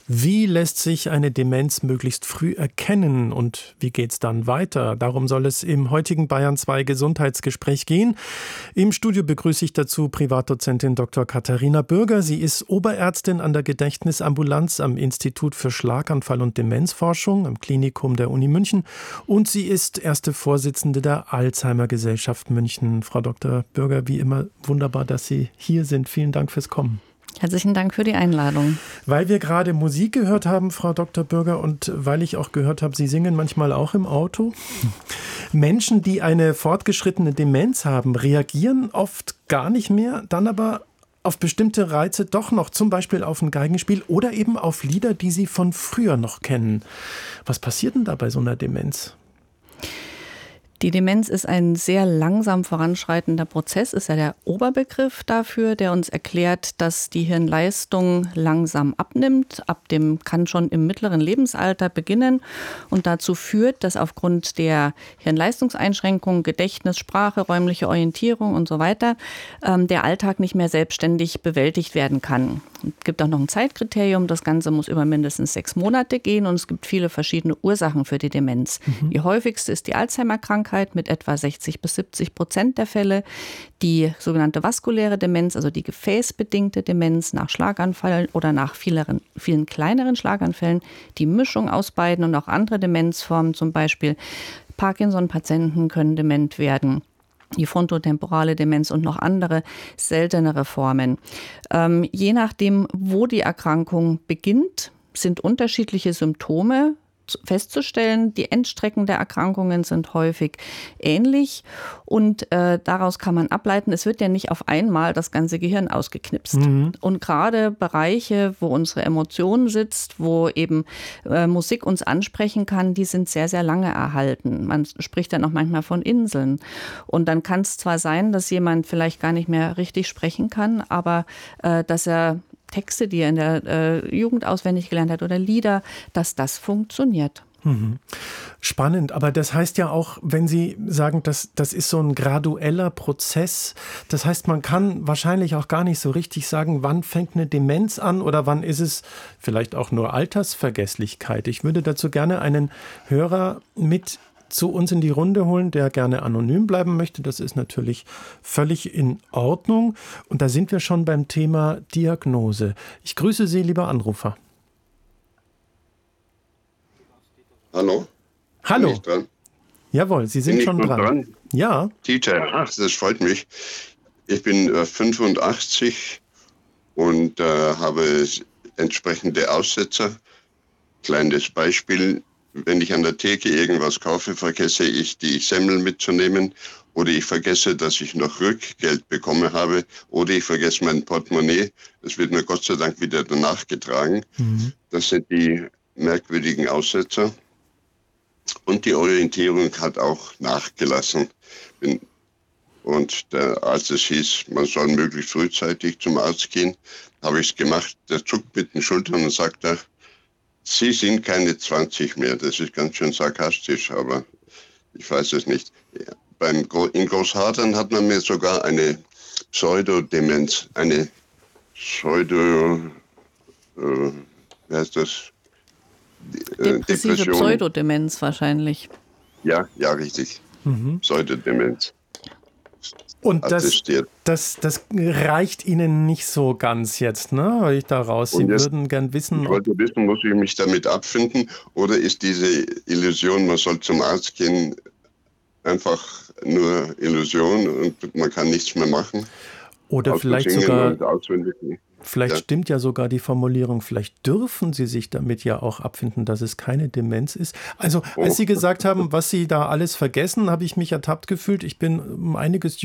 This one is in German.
Wie lässt sich eine Demenz möglichst früh erkennen und wie geht's dann weiter? Darum soll es im heutigen Bayern 2 Gesundheitsgespräch gehen. Im Studio begrüße ich dazu Privatdozentin Dr. Katharina Bürger. Sie ist Oberärztin an der Gedächtnisambulanz am Institut für Schlaganfall- und Demenzforschung am Klinikum der Uni München und sie ist erste Vorsitzende der Alzheimer-Gesellschaft München. Frau Dr. Bürger, wie immer wunderbar, dass Sie hier sind. Vielen Dank fürs Kommen. Herzlichen Dank für die Einladung. Weil wir gerade Musik gehört haben, Frau Dr. Bürger, und weil ich auch gehört habe, Sie singen manchmal auch im Auto. Menschen, die eine fortgeschrittene Demenz haben, reagieren oft gar nicht mehr, dann aber auf bestimmte Reize doch noch, zum Beispiel auf ein Geigenspiel oder eben auf Lieder, die sie von früher noch kennen. Was passiert denn da bei so einer Demenz? Die Demenz ist ein sehr langsam voranschreitender Prozess, ist ja der Oberbegriff dafür, der uns erklärt, dass die Hirnleistung langsam abnimmt. Kann schon im mittleren Lebensalter beginnen und dazu führt, dass aufgrund der Hirnleistungseinschränkungen, Gedächtnis, Sprache, räumliche Orientierung und so weiter, der Alltag nicht mehr selbstständig bewältigt werden kann. Es gibt auch noch ein Zeitkriterium, das Ganze muss über mindestens 6 Monate gehen und es gibt viele verschiedene Ursachen für die Demenz. Die häufigste ist die Alzheimer-Krankheit mit etwa 60-70% der Fälle, die sogenannte vaskuläre Demenz, also die gefäßbedingte Demenz nach Schlaganfall oder nach vielen kleineren Schlaganfällen, die Mischung aus beiden und auch andere Demenzformen, zum Beispiel Parkinson-Patienten können dement werden. Die frontotemporale Demenz und noch andere seltenere Formen. Je nachdem, wo die Erkrankung beginnt, sind unterschiedliche Symptome festzustellen. Die Endstrecken der Erkrankungen sind häufig ähnlich und daraus kann man ableiten, es wird ja nicht auf einmal das ganze Gehirn ausgeknipst. Und gerade Bereiche, wo unsere Emotion sitzt, wo eben Musik uns ansprechen kann, die sind sehr, sehr lange erhalten. Man spricht dann auch manchmal von Inseln. Und dann kann es zwar sein, dass jemand vielleicht gar nicht mehr richtig sprechen kann, aber dass er Texte, die er in der Jugend auswendig gelernt hat oder Lieder, dass das funktioniert. Spannend, aber das heißt ja auch, wenn Sie sagen, das ist so ein gradueller Prozess, das heißt, man kann wahrscheinlich auch gar nicht so richtig sagen, wann fängt eine Demenz an oder wann ist es vielleicht auch nur Altersvergesslichkeit. Ich würde dazu gerne einen Hörer mit zu uns in die Runde holen, der gerne anonym bleiben möchte. Das ist natürlich völlig in Ordnung. Und da sind wir schon beim Thema Diagnose. Ich grüße Sie, lieber Anrufer. Hallo? Hallo. Bin ich dran? Jawohl, Sie sind schon dran. Ja. Dieter, das freut mich. Ich bin 85 und habe entsprechende Aussetzer. Kleines Beispiel. Wenn ich an der Theke irgendwas kaufe, vergesse ich, die Semmel mitzunehmen oder ich vergesse, dass ich noch Rückgeld bekommen habe oder ich vergesse mein Portemonnaie. Das wird mir Gott sei Dank wieder danach getragen. Das sind die merkwürdigen Aussetzer. Und die Orientierung hat auch nachgelassen. Und als es hieß, man soll möglichst frühzeitig zum Arzt gehen, habe ich es gemacht. Der zuckt mit den Schultern und sagt, Sie sind keine 20 mehr. Das ist ganz schön sarkastisch, aber ich weiß es nicht. In Großhadern hat man mir sogar eine Pseudodemenz, eine wie heißt das? Depressive Depression. Pseudodemenz wahrscheinlich. Ja, richtig. Pseudodemenz. Und das reicht Ihnen nicht so ganz jetzt, ne? Höre ich daraus. Sie würden gern wissen. Ich wollte wissen, muss ich mich damit abfinden oder ist diese Illusion, man soll zum Arzt gehen, einfach nur Illusion und man kann nichts mehr machen? Oder vielleicht sogar, Ja. stimmt ja sogar die Formulierung, vielleicht dürfen Sie sich damit ja auch abfinden, dass es keine Demenz ist. Also, als Sie gesagt haben, was Sie da alles vergessen, habe ich mich ertappt gefühlt. Ich bin um einiges